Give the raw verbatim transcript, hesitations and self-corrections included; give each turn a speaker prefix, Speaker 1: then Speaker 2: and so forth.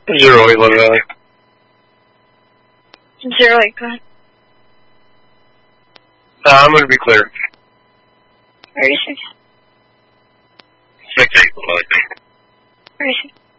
Speaker 1: Zero eight Love Valley.
Speaker 2: Zero eight, go ahead.
Speaker 1: Uh, I'm going to be clear.
Speaker 2: Where are you six?
Speaker 1: Six eight Love Valley.
Speaker 2: Where are you six?